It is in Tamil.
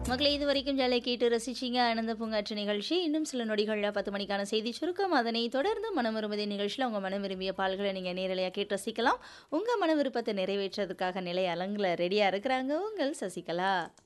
மக்களை இதுவரைக்கும் ஜாலியாக கேட்டு ரசிச்சிங்க ஆனந்த பூங்காற்று நிகழ்ச்சி. இன்னும் சில நொடிகளில் 10 மணிக்கான செய்தி சுருக்கம். அதனை தொடர்ந்து மனம் விரும்புதே நிகழ்ச்சியில் உங்கள் மனம் விரும்பிய பால்களை நீங்கள் நேரலையாக கேட்டு ரசிக்கலாம். உங்கள் மன விருப்பத்தை நிறைவேற்றுறதுக்காக நிலை அலங்கில் ரெடியாக இருக்கிறாங்க உங்கள் சசிகலா.